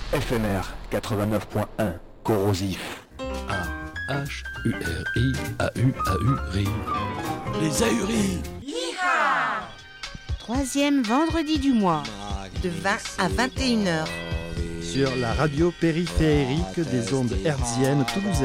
FMR 89.1, corrosif. A-H-U-R-I-A-U-A-U, rire. Les ahuris. Troisième vendredi du mois, de 20 à 21h. Sur la radio périphérique des ondes hertziennes toulousaines.